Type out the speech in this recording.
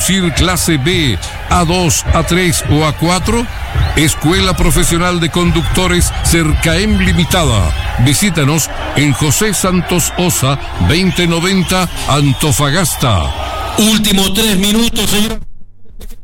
conducir clase B, A2, A3 o A4? Escuela Profesional de Conductores Cercaem Limitada. Visítanos en José Santos Osa, 2090, Antofagasta. Últimos 3 minutos, señor.